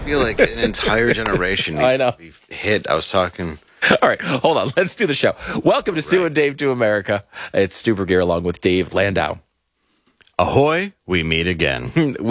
feel like an entire generation needs to be hit. I was talking. All right, hold on. Let's do the show. Welcome to Stu and Dave to America. It's Stu Burger along with Dave Landau. Ahoy, we meet again.